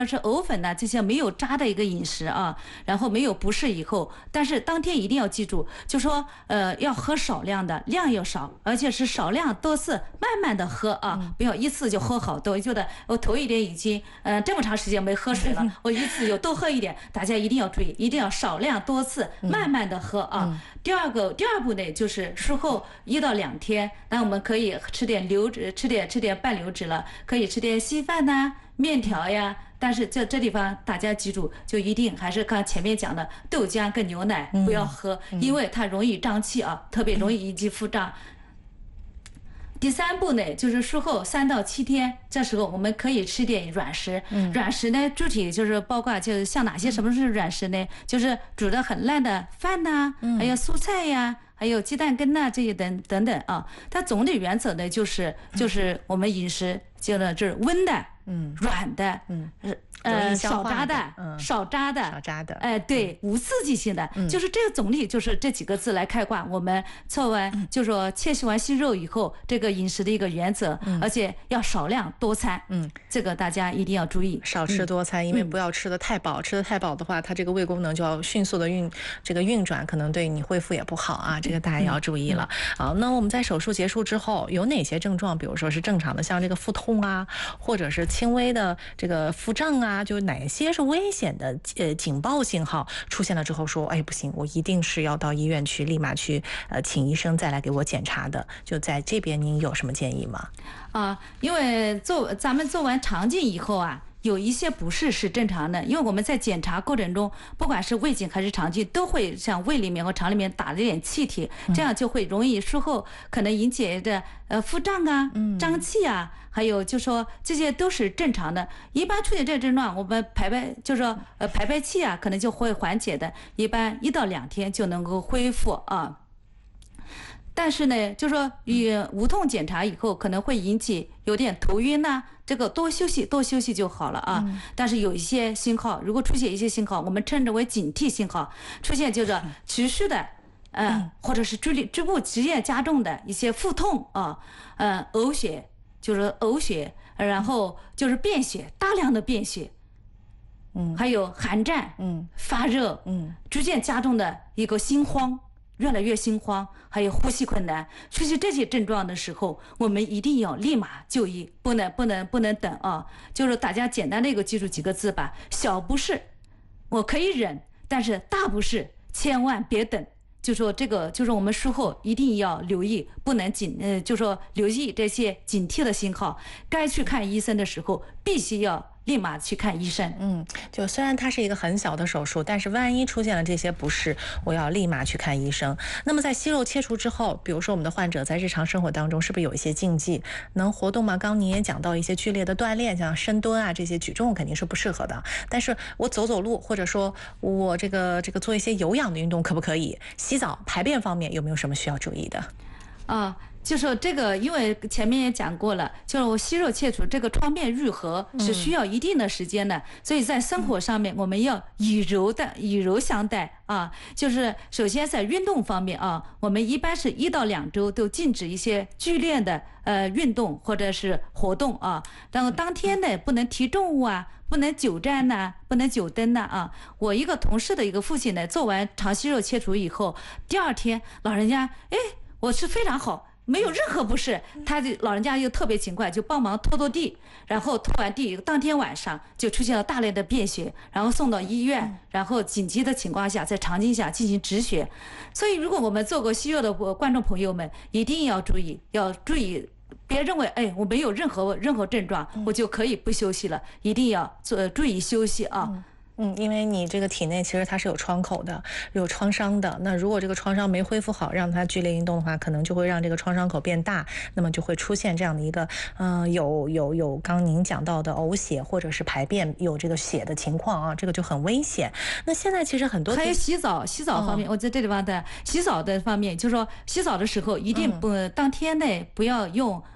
是藕粉呢这些没有渣的一个饮食啊，然后没有不适以后，但是当天一定要记住，就说要喝少量的，量要少，而且是少量多次，慢慢的喝啊，不要一次就喝好多。觉得我头一天已经这么长时间没喝水了，我一次就多喝一点，大家一定要注意，一定要少量多次，慢慢的喝啊。第二步呢，就是术后1到2天，那我们可以吃点流质，吃点半流质了，可以吃点稀饭呐、面条呀。但是这地方大家记住，就一定还是刚前面讲的豆浆跟牛奶不要喝，因为它容易胀气啊，特别容易引起腹胀。第3步呢，就是术后3到7天，这时候我们可以吃点软食。软食呢，具体就是包括就是像哪些，什么是软食呢？就是煮得很烂的饭呐，还有蔬菜呀，还有鸡蛋羹呐，这些等等啊。它总体原则呢，就是我们饮食就是温的，软的，少渣的，对，无刺激性的，就是这个总体就是这几个字来概括我们做完就说切洗完息肉以后这个饮食的一个原则，而且要少量多餐，这个大家一定要注意， 少吃多餐，因为不要吃得太饱，吃得太饱的话，它这个胃功能就要迅速的运转，可能对你恢复也不好啊，这个大家也要注意了。好，那我们在手术结束之后有哪些症状？比如说是正常的，像这个腹痛啊，或者是轻微的这个腹胀啊，就哪些是危险的警报信号出现了之后说，哎不行，我一定是要到医院去，立马去请医生再来给我检查的。就在这边您有什么建议吗？ 因为咱们做完肠镜以后啊，有一些不适是正常的，因为我们在检查过程中，不管是胃镜还是肠镜，都会像胃里面和肠里面打了一点气体，这样就会容易术后可能引起的腹胀啊、胀气啊，还有就说这些都是正常的。一般出现这个症状，我们就说排排气啊，可能就会缓解的，一般1到2天就能够恢复啊。但是呢，就说无痛检查以后可能会引起有点头晕呐，这个多休息就好了啊。但是有一些信号，如果出现一些信号，我们称之为警惕信号，出现就是持续的或者是局部直接加重的一些腹痛啊，呕血，然后就是便血，大量的便血，还有寒战，发热，逐渐加重的一个心慌。越来越心慌，还有呼吸困难，出现这些症状的时候，我们一定要立马就医，不能等啊！就是大家简单的一个记住几个字吧：小不适我可以忍，但是大不适千万别等。就说这个，就是我们术后一定要留意，不能就说留意这些警惕的信号，该去看医生的时候，必须要立马去看医生。 就虽然它是一个很小的手术，但是万一出现了这些不适，我要立马去看医生。那么在息肉切除之后，比如说我们的患者在日常生活当中是不是有一些禁忌？能活动吗？刚您也讲到一些剧烈的锻炼，像深蹲啊，这些举重肯定是不适合的。但是我走走路，或者说我这个做一些有氧的运动可不可以？洗澡、排便方面有没有什么需要注意的？ 就是这个，因为前面也讲过了，就是我息肉切除这个创面愈合是需要一定的时间的，所以在生活上面我们要以柔相待啊。就是首先在运动方面啊，我们一般是1到2周都禁止一些剧烈的运动或者是活动啊。然后当天呢不能提重物啊，不能久站呐，不能久蹲呐啊。我一个同事的一个父亲呢，做完肠息肉切除以后，第2天老人家我是非常好。没有任何不适，他的老人家又特别勤快，就帮忙拖地，然后拖完地，当天晚上就出现了大量的便血，然后送到医院，然后紧急的情况下在肠镜下进行止血。所以，如果我们做过息肉的观众朋友们，一定要注意，别认为我没有任何症状，我就可以不休息了，一定要注意休息啊。 因为你这个体内其实它是有窗口的，有创伤的。那如果这个创伤没恢复好，让它剧烈运动的话，可能就会让这个创伤口变大，那么就会出现这样的一个有刚您讲到的呕血或者是排便有这个血的情况啊，这个就很危险。那现在其实很多还有洗澡方面，我在这地方的洗澡的方面，就是说洗澡的时候一定当天内不要用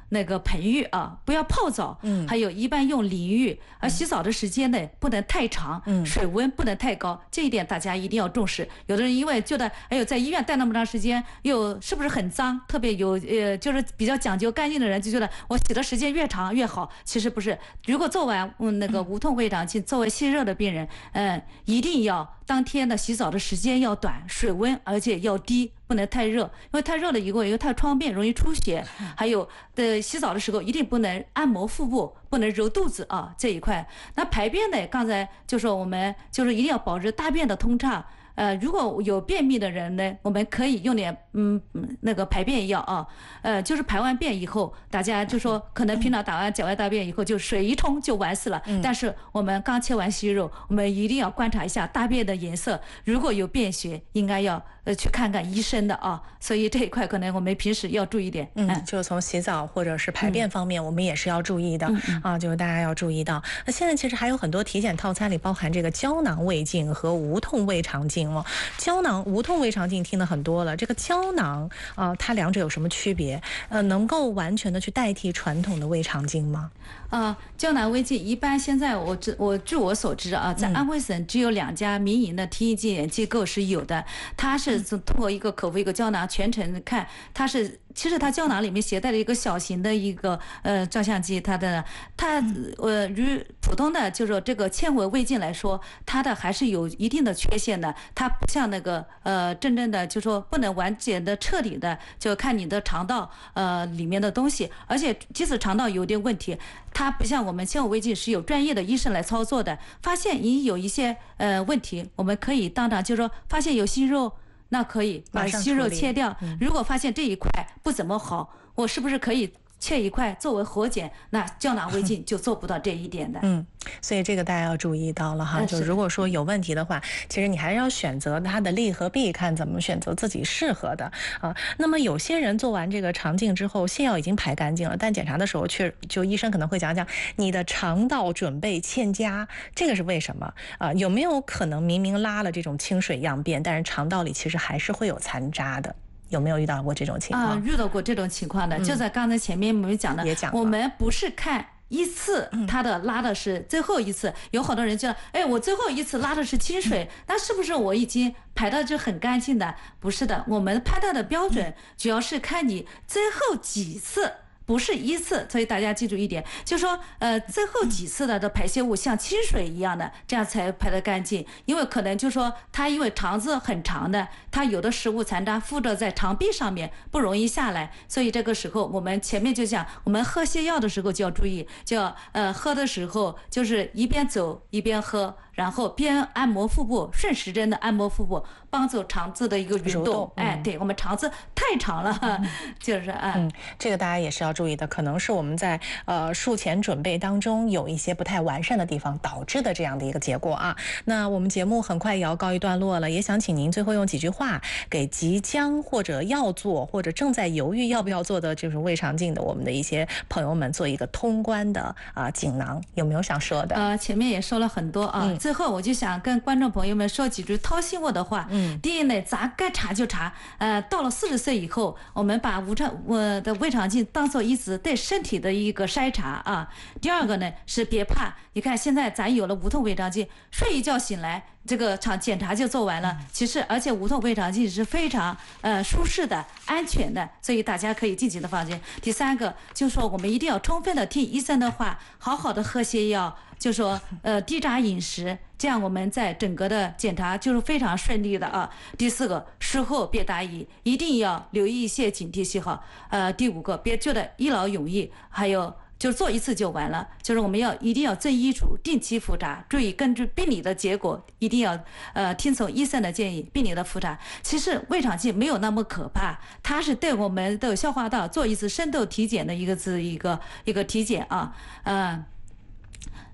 那个盆浴啊，不要泡澡，还有一般用淋浴，而洗澡的时间呢不能太长，水温不能太高，这一点大家一定要重视。有的人因为觉得，哎呦，在医院待那么长时间，又是不是很脏？特别有就是比较讲究干净的人就觉得我洗的时间越长越好，其实不是。如果做完那个无痛胃肠镜，作为吸热的病人，一定要当天的洗澡的时间要短，水温而且要低。不能太热，因为太热了以后太创便，容易出血。还有洗澡的时候一定不能按摩腹部，不能揉肚子啊这一块。那排便呢，刚才就说我们就是一定要保持大便的通畅。如果有便秘的人呢，我们可以用点那个排便药啊，就是排完便以后，大家就说可能平常打完脚外大便以后就水一冲就完事了，但是我们刚切完息肉，我们一定要观察一下大便的颜色，如果有便血，应该要去看看医生的啊。所以这一块可能我们平时要注意点。 就从洗澡或者是排便方面，我们也是要注意的啊，就是大家要注意到。那现在其实还有很多体检套餐里包含这个胶囊胃镜和无痛胃肠镜。胶囊无痛胃肠镜听得很多了，这个胶囊它两者有什么区别？能够完全的去代替传统的胃肠镜吗？ 胶囊胃镜一般现在据我所知啊，在安徽省只有2家民营的体检机构是有的，它是通过一个口服一个胶囊全程看，其实它胶囊里面携带了一个小型的一个照相机，它与普通的就是说这个纤维胃镜来说，它的还是有一定的缺陷的，它不像那个真正的就说不能完全的彻底的就看你的肠道里面的东西，而且即使肠道有点问题，它不像我们纤维胃镜是有专业的医生来操作的，发现你有一些问题，我们可以当场就说发现有息肉。那可以把息肉切掉。如果发现这一块不怎么好，我是不是可以切一块作为活检？那胶囊胃镜就做不到这一点的。 所以这个大家要注意到了哈。就如果说有问题的话，其实你还是要选择它的利和弊，看怎么选择自己适合的啊。那么有些人做完这个肠镜之后，泻药已经排干净了，但检查的时候医生可能会讲讲你的肠道准备欠佳，这个是为什么啊？有没有可能明明拉了这种清水样便，但是肠道里其实还是会有残渣的？有没有遇到过这种情况？ 遇到过这种情况的，就在刚才前面我们讲的，我们不是看一次他的拉的是最后一次，有好多人觉得，哎，我最后一次拉的是清水，那是不是我已经排的就很干净的？不是的，我们判断的标准主要是看你最后几次。不是一次，所以大家记住一点，就是说，最后几次的排泄物像清水一样的，这样才排得干净。因为可能就是说，它因为肠子很长的，它有的食物残渣附着在肠壁上面，不容易下来。所以这个时候，我们前面就讲，我们喝泻药的时候就要注意，喝的时候就是一边走一边喝。然后边按摩腹部，顺时针的按摩腹部，帮助肠子的一个运动。对，我们肠子太长了，就是这个大家也是要注意的，可能是我们在术前准备当中有一些不太完善的地方导致的这样的一个结果啊。那我们节目很快也要告一段落了，也想请您最后用几句话给即将或者要做或者正在犹豫要不要做的就是胃肠镜的我们的一些朋友们做一个通关的锦囊，有没有想说的？ 前面也说了很多啊。最后我就想跟观众朋友们说几句掏心窝的话。第一呢，咱该查就查。到了40岁以后，我们把我的胃肠镜当做一次对身体的一个筛查啊。第二个呢是别怕，你看现在咱有了无痛胃肠镜，睡一觉醒来，这个检查就做完了。其实而且无痛胃肠镜是非常舒适的、安全的，所以大家可以尽情的放心。第三个就是说，我们一定要充分的听医生的话，好好的喝泻药。就说低渣饮食，这样我们在整个的检查就是非常顺利的啊。第4个，术后别大意，一定要留意一些警惕信号。第5个，别觉得一劳永逸，还有就是做一次就完了，就是我们一定要遵医嘱，定期复查，注意根据病理的结果，一定要听从医生的建议，病理的复查。其实胃肠镜没有那么可怕，它是对我们的消化道做一次深度体检的一个体检啊。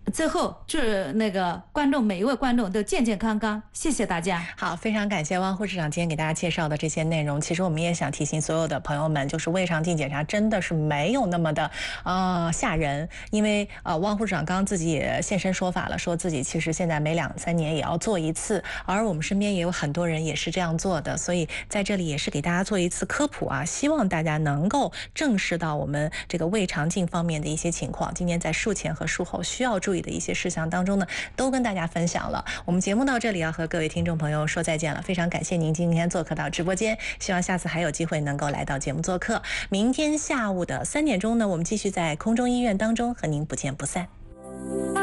最后祝那个每一位观众都健健康康，谢谢大家。 好，非常感谢汪护士长今天给大家介绍的这些内容。其实我们也想提醒所有的朋友们，就是胃肠镜检查真的是没有那么的吓人，因为汪护士长刚刚自己也现身说法了，说自己其实现在每2-3年也要做一次，而我们身边也有很多人也是这样做的，所以在这里也是给大家做一次科普啊，希望大家能够正视到我们这个胃肠镜方面的一些情况。今天在术前和术后需要注意的一些事项当中呢，都跟大家分享了。我们节目到这里要和各位听众朋友说再见了，非常感谢您今天做客到直播间，希望下次还有机会能够来到节目做客。明天下午的3点钟呢，我们继续在空中医院当中和您不见不散。